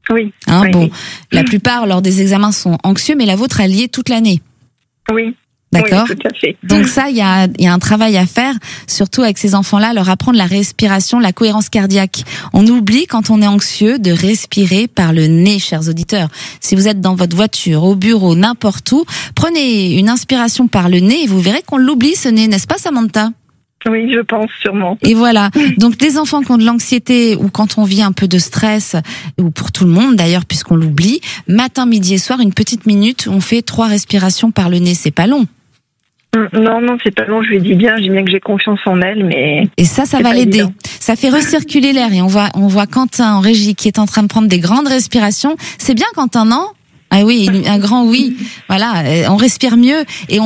Oui. Oui. Bon, la plupart lors des examens sont anxieux, mais la vôtre a lié toute l'année. Oui. D'accord. Oui, tout à fait. Donc ça, il y a un travail à faire, surtout avec ces enfants-là, leur apprendre la respiration, la cohérence cardiaque. On oublie quand on est anxieux de respirer par le nez, chers auditeurs. Si vous êtes dans votre voiture, au bureau, n'importe où, prenez une inspiration par le nez et vous verrez qu'on l'oublie ce nez, n'est-ce pas Samantha ? Oui, je pense sûrement. Et voilà. Donc des enfants qui ont de l'anxiété ou quand on vit un peu de stress, ou pour tout le monde d'ailleurs puisqu'on l'oublie, matin, midi et soir, une petite minute, on fait 3 respirations par le nez, c'est pas long. Non, c'est pas long, je lui dis bien que j'ai confiance en elle, mais... Et ça va l'aider. Évident. Ça fait recirculer l'air et on voit Quentin en régie qui est en train de prendre des grandes respirations. C'est bien Quentin, non ? Ah oui, un grand oui. Voilà, on respire mieux et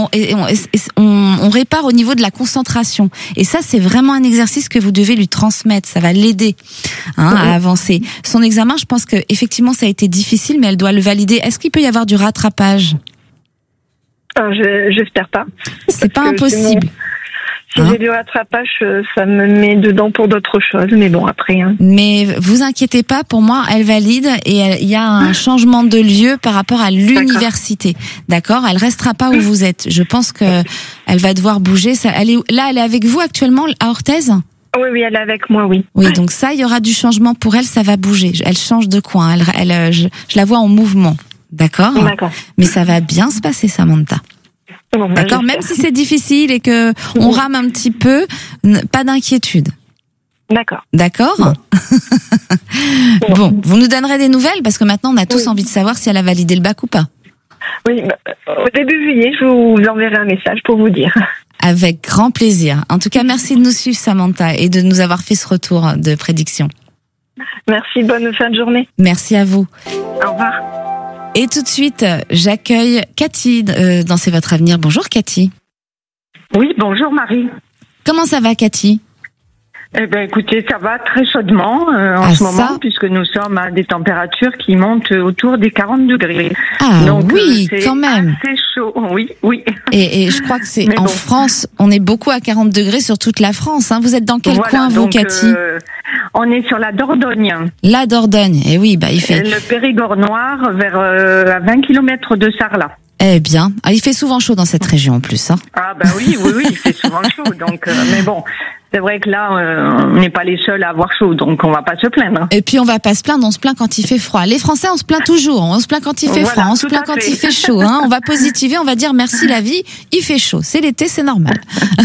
on répare au niveau de la concentration. Et ça, c'est vraiment un exercice que vous devez lui transmettre. Ça va l'aider à avancer. Son examen, je pense que effectivement, ça a été difficile, mais elle doit le valider. Est-ce qu'il peut y avoir du rattrapage ? J'espère pas. C'est pas impossible. Si j'ai du rattrapage, ça me met dedans pour d'autres choses, mais bon, après... Mais vous inquiétez pas, pour moi, elle valide et il y a un changement de lieu par rapport à l'université. D'accord ? Elle restera pas où vous êtes. Je pense que elle va devoir bouger. Elle est avec vous actuellement à Orthez ? Oui, elle est avec moi, oui. Oui, donc ça, il y aura du changement pour elle, ça va bouger. Elle change de coin. Je la vois en mouvement. D'accord ? Mais ça va bien se passer, Samantha. Bon, d'accord, même si c'est difficile et que on rame un petit peu, pas d'inquiétude. D'accord. Bon, vous nous donnerez des nouvelles parce que maintenant on a tous envie de savoir si elle a validé le bac ou pas. Oui, au début juillet, je vous enverrai un message pour vous dire. Avec grand plaisir. En tout cas, merci de nous suivre, Samantha, et de nous avoir fait ce retour de prédiction. Merci, bonne fin de journée. Merci à vous. Au revoir. Et tout de suite, j'accueille Cathy dans C'est votre avenir. Bonjour Cathy. Oui, bonjour Marie. Comment ça va Cathy ? Eh ben, écoutez, ça va très chaudement en ce moment, puisque nous sommes à des températures qui montent autour des 40 degrés. Ah donc, oui, quand même. C'est chaud, oui. Et je crois que c'est en France, on est beaucoup à 40 degrés sur toute la France. Hein. Vous êtes dans quel coin, vous, Cathy ? On est sur la Dordogne. La Dordogne, et oui, il fait... Le Périgord noir, vers à 20 km de Sarlat. Eh bien, il fait souvent chaud dans cette région en plus. Hein. Ah bah oui, il fait souvent chaud. Donc, mais bon, c'est vrai que là, on n'est pas les seuls à avoir chaud, donc on va pas se plaindre. Et puis on va pas se plaindre, on se plaint quand il fait froid. Les Français, on se plaint toujours. On se plaint quand il fait froid, on se plaint quand il fait chaud. Hein. On va positiver, on va dire merci la vie. Il fait chaud, c'est l'été, c'est normal.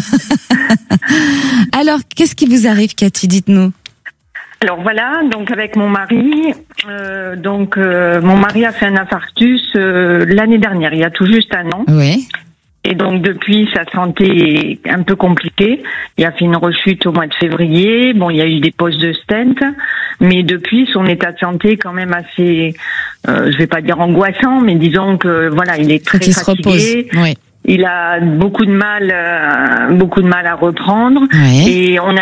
Alors, qu'est-ce qui vous arrive, Cathy ? Dites-nous. Alors voilà, donc avec mon mari, mon mari a fait un infarctus l'année dernière, il y a tout juste 1 an. Oui. Et donc depuis, sa santé est un peu compliquée. Il a fait une rechute au mois de février. Bon, il y a eu des poses de stent, mais depuis, son état de santé est quand même assez, je vais pas dire angoissant, mais disons que voilà, il est très fatigué. Oui. Il a beaucoup de mal à reprendre, et on a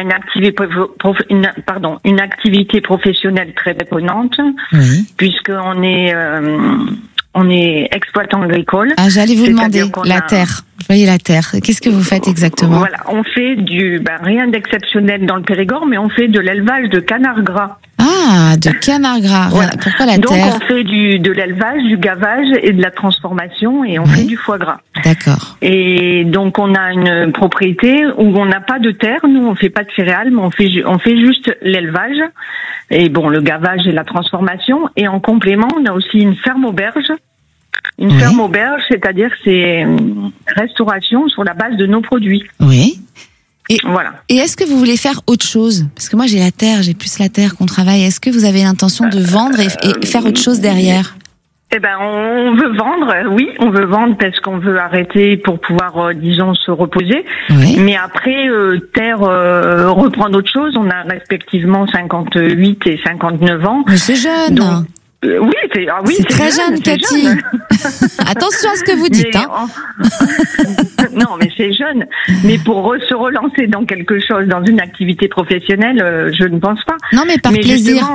une activité professionnelle très dépendante, puisqu'on on est exploitant agricole. Ah, j'allais vous demander la terre. Vous voyez la terre. Qu'est-ce que vous faites exactement ? Voilà, on fait rien d'exceptionnel dans le Périgord, mais on fait de l'élevage de canards gras. Ah, de canards gras. Voilà. Pourquoi la terre ? Donc on fait de l'élevage, du gavage et de la transformation, et on fait du foie gras. D'accord. Et donc on a une propriété où on n'a pas de terre. Nous, on fait pas de céréales, mais on fait juste l'élevage et le gavage et la transformation. Et en complément, on a aussi une ferme auberge. Une ferme auberge, c'est-à-dire c'est restauration sur la base de nos produits. Oui. Et voilà. Et est-ce que vous voulez faire autre chose ? Parce que moi j'ai plus la terre qu'on travaille. Est-ce que vous avez l'intention de vendre et faire autre chose derrière ? Eh ben, on veut vendre, oui, on veut vendre parce qu'on veut arrêter pour pouvoir, se reposer. Oui. Mais après, reprendre autre chose. On a respectivement 58 et 59 ans. Mais c'est jeune. Donc, c'est très jeune, Cathy. Jeune. Attention à ce que vous dites. Non, mais c'est jeune. Mais pour se relancer dans quelque chose, dans une activité professionnelle, je ne pense pas. Non, mais par plaisir.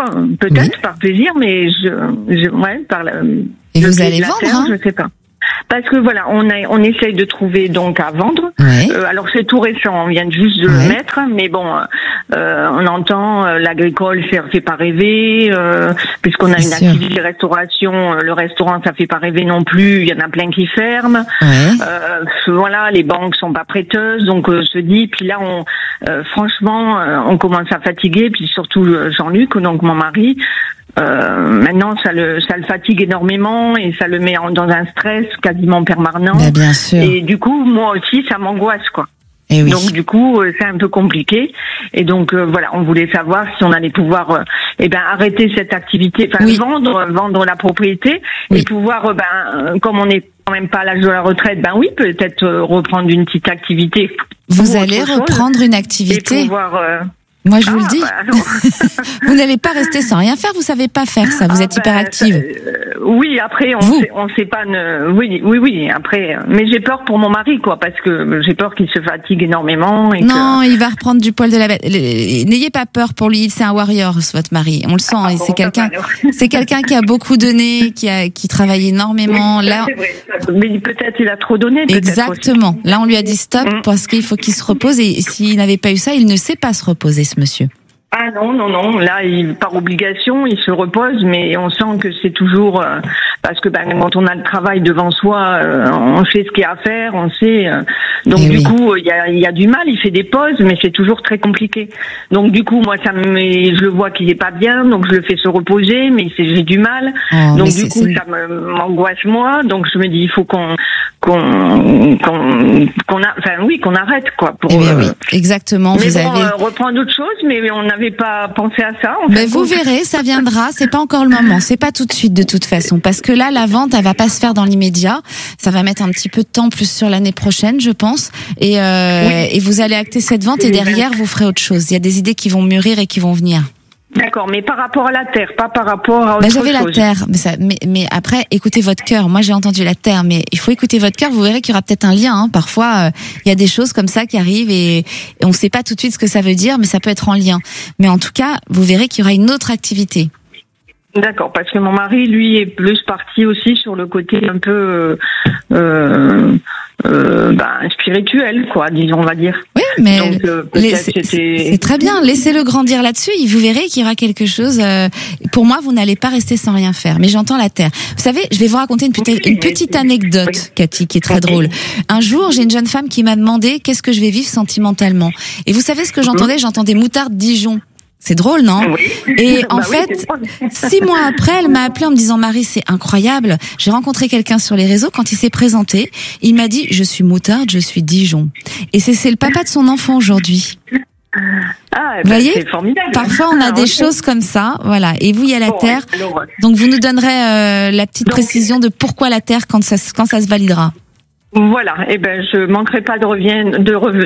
Peut-être par plaisir, mais Et vous allez vendre, je sais pas. Parce que voilà, on essaye de trouver donc à vendre. Ouais. Alors c'est tout récent, on vient juste de le mettre, mais bon, on entend l'agricole fait pas rêver, puisqu'on a une activité restauration, le restaurant ça fait pas rêver non plus, il y en a plein qui ferment. Voilà, les banques sont pas prêteuses, donc se dit, puis là franchement, on commence à fatiguer, puis surtout Jean-Luc, donc mon mari. Maintenant, ça le fatigue énormément et ça le met dans un stress quasiment permanent. Bah, bien sûr. Et du coup, moi aussi, ça m'angoisse, quoi. Et oui. Donc du coup, c'est un peu compliqué. Et donc voilà, on voulait savoir si on allait pouvoir, arrêter cette activité, vendre la propriété et pouvoir, comme on n'est quand même pas à l'âge de la retraite, peut-être reprendre une petite activité. Vous allez reprendre une activité. Et pouvoir. Moi, je vous le dis. Vous n'allez pas rester sans rien faire. Vous savez pas faire ça. Vous êtes hyperactive. Oui, après, on sait pas. Oui. Après, mais j'ai peur pour mon mari, quoi, parce que j'ai peur qu'il se fatigue énormément. Il va reprendre du poil de la bête. N'ayez pas peur pour lui. C'est un warrior, votre mari. On le sent. Et c'est quelqu'un qui a beaucoup donné, qui travaille énormément. Oui, là, c'est vrai. Mais peut-être il a trop donné. Exactement. Aussi. Là, on lui a dit stop parce qu'il faut qu'il se repose. Et s'il n'avait pas eu ça, il ne sait pas se reposer, ce monsieur. Ah non. Là, par obligation, il se repose, mais on sent que c'est toujours parce que quand on a le travail devant soi, on sait ce qu'il y a à faire, on sait. Donc coup, il y a du mal. Il fait des pauses, mais c'est toujours très compliqué. Donc du coup, moi, je le vois qu'il est pas bien, donc je le fais se reposer, mais j'ai du mal. Donc du coup, ça m'angoisse moi. Donc je me dis, il faut qu'on arrête, quoi. Oui, exactement. Mais reprendre d'autres choses, mais on n'avait pas pensé à ça. Mais vous verrez, ça viendra. C'est pas encore le moment. C'est pas tout de suite, de toute façon, parce que là, la vente, elle va pas se faire dans l'immédiat. Ça va mettre un petit peu de temps, plus sur l'année prochaine, je pense. Et vous allez acter cette vente et derrière, vous ferez autre chose. Il y a des idées qui vont mûrir et qui vont venir. D'accord, mais par rapport à la terre, pas par rapport à autre chose. J'avais la terre, mais après, écoutez votre cœur. Moi, j'ai entendu la terre, mais il faut écouter votre cœur. Vous verrez qu'il y aura peut-être un lien. Parfois, il y a des choses comme ça qui arrivent et on ne sait pas tout de suite ce que ça veut dire, mais ça peut être en lien. Mais en tout cas, vous verrez qu'il y aura une autre activité. D'accord, parce que mon mari, lui, est plus parti aussi sur le côté un peu spirituel, quoi, disons, on va dire. Oui, mais c'est très bien. Laissez-le grandir là-dessus. Et vous verrez qu'il y aura quelque chose. Pour moi, vous n'allez pas rester sans rien faire. Mais j'entends la terre. Vous savez, je vais vous raconter une petite anecdote, Cathy, qui est très drôle. Un jour, j'ai une jeune femme qui m'a demandé qu'est-ce que je vais vivre sentimentalement. Et vous savez ce que j'entendais ? J'entendais moutarde Dijon. C'est drôle, non ? Oui. Et en fait, 6 mois après, elle m'a appelé en me disant « Marie, c'est incroyable. J'ai rencontré quelqu'un sur les réseaux. Quand il s'est présenté, il m'a dit « Je suis moutarde, je suis Dijon. » Et c'est le papa de son enfant aujourd'hui. Vous voyez, c'est formidable. Parfois on a des choses comme ça, voilà. Et vous, il y a la terre. Donc vous nous donnerez la petite précision de pourquoi la terre quand ça se validera. Voilà, je manquerai pas de revenir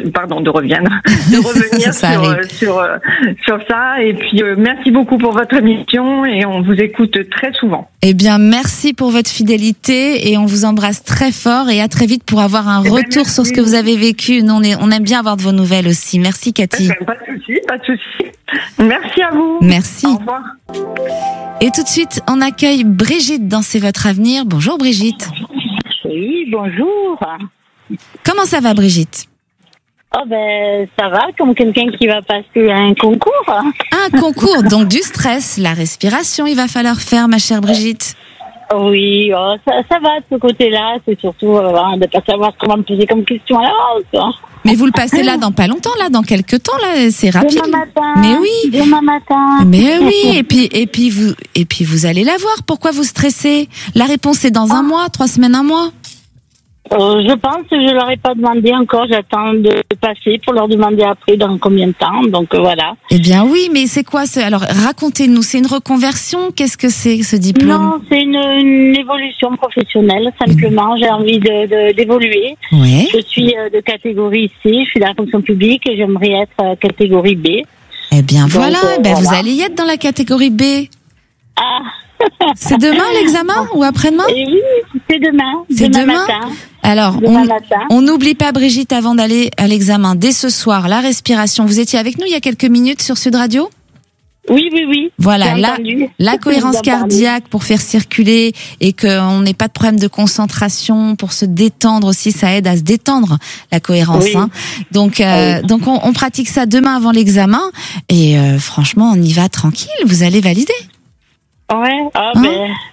sur ça. Et puis merci beaucoup pour votre émission et on vous écoute très souvent. Eh bien, merci pour votre fidélité et on vous embrasse très fort et à très vite pour avoir un retour sur ce que vous avez vécu. Nous, on aime bien avoir de vos nouvelles aussi. Merci, Cathy. Pas de souci. Merci à vous. Merci. Au revoir. Et tout de suite, on accueille Brigitte dans C'est votre avenir. Bonjour Brigitte. Oui, bonjour. Comment ça va, Brigitte ? Oh ça va, comme quelqu'un qui va passer un concours. Un concours, donc du stress, la respiration, il va falloir faire, ma chère Brigitte. Oui, ça va de ce côté-là, c'est surtout de pas savoir comment me poser comme question à l'avance. Mais vous le passez là dans pas longtemps, là, dans quelques temps, là, c'est rapide. Demain matin. Mais oui. Demain matin. Mais oui, et puis vous allez la voir. Pourquoi vous stressez ? La réponse est dans un mois, 3 semaines, un mois. Je pense que je leur ai pas demandé encore. J'attends de passer pour leur demander après dans combien de temps. Donc voilà. Eh bien oui, mais c'est quoi alors racontez-nous. C'est une reconversion ? Qu'est-ce que c'est ce diplôme ? Non, c'est une évolution professionnelle. Simplement, j'ai envie d'évoluer. Ouais. Je suis de catégorie C. Je suis dans la fonction publique et j'aimerais être catégorie B. Eh bien donc, voilà. voilà. Vous allez y être dans la catégorie B. Ah. C'est demain l'examen ou après-demain ? Oui, c'est demain. C'est demain matin. Alors, on n'oublie pas, Brigitte, avant d'aller à l'examen, dès ce soir, la respiration. Vous étiez avec nous il y a quelques minutes sur Sud Radio ? Oui. Voilà, J'ai la entendu. cohérence Vous en parlez. cardiaque pour faire circuler et qu'on n'ait pas de problème de concentration, pour se détendre aussi, ça aide à se détendre, la cohérence. Oui. Hein. Donc Oui. on pratique ça demain avant l'examen et franchement, on y va tranquille, vous allez valider. Ouais. Ah Hein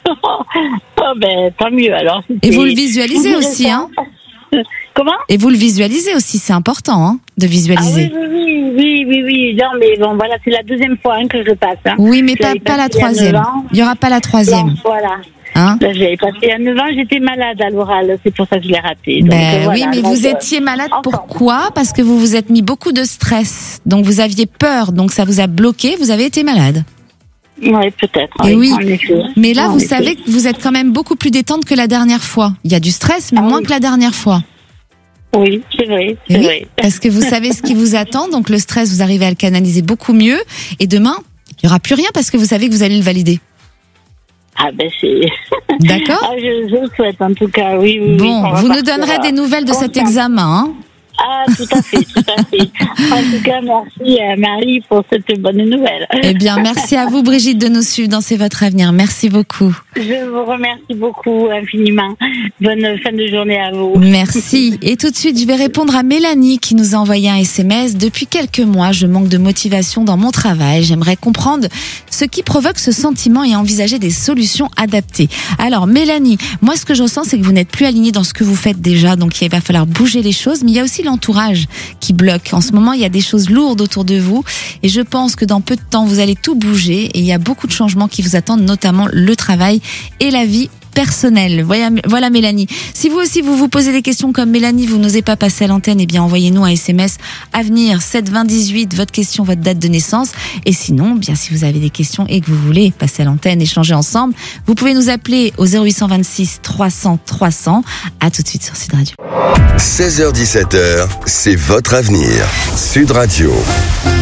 ben, tant mieux alors. Et vous le visualisez aussi, hein. Comment? Et vous le visualisez aussi, c'est important, hein, de Ah visualiser. oui. Non, mais bon, voilà, c'est la deuxième fois que je le passe. Hein. Oui, mais Je l'avais pas la passé il y a 9 troisième. ans. Il y aura pas la troisième. Donc, voilà. Hein. Là, j'avais passé il y a 9 ans, j'étais malade à l'oral, c'est pour ça que je l'ai raté. Donc, Oui, voilà. mais Donc, vous étiez malade. enfin. Pourquoi? Parce que vous vous êtes mis beaucoup de stress. Donc vous aviez peur, donc ça vous a bloqué. Vous avez été malade. Oui, peut-être. Et oui. En effet. Mais là, En vous effet. savez que vous êtes quand même beaucoup plus détente que la dernière fois. Il y a du stress, mais Ah moins oui. que la dernière fois. Oui, c'est vrai, Et c'est oui, vrai. parce que vous savez ce qui vous attend. Donc le stress, vous arrivez à le canaliser beaucoup mieux. Et demain, il y aura plus rien parce que vous savez que vous allez le valider. Ah ben c'est... D'accord? Ah, je le souhaite en tout cas, oui. Bon, on va vous nous partir, donnerez des nouvelles de cet ensemble. examen. Hein. Ah, tout à fait. En tout cas, merci Marie pour cette bonne nouvelle. Eh bien, merci à vous, Brigitte, de nous suivre dans C'est votre avenir. Merci beaucoup. Je vous remercie beaucoup infiniment. Bonne fin de journée à vous. Merci. Et tout de suite, je vais répondre à Mélanie qui nous a envoyé un SMS. Depuis quelques mois, je manque de motivation dans mon travail. J'aimerais comprendre ce qui provoque ce sentiment et envisager des solutions adaptées. Alors, Mélanie, moi, ce que je ressens, c'est que vous n'êtes plus alignée dans ce que vous faites déjà. Donc, il va falloir bouger les choses. Mais il y a aussi l'entourage qui bloque. En ce moment, il y a des choses lourdes autour de vous. Et je pense que dans peu de temps, vous allez tout bouger. Et il y a beaucoup de changements qui vous attendent, notamment le travail et la vie personnelle. Voilà Mélanie. Si vous aussi vous posez des questions comme Mélanie, vous n'osez pas passer à l'antenne, eh bien envoyez-nous un SMS Avenir 7 20 18, votre question, votre date de naissance. Et sinon, bien si vous avez des questions et que vous voulez passer à l'antenne, échanger ensemble, vous pouvez nous appeler au 0826 300 300. À tout de suite sur Sud Radio. 16h-17h, c'est votre avenir. Sud Radio.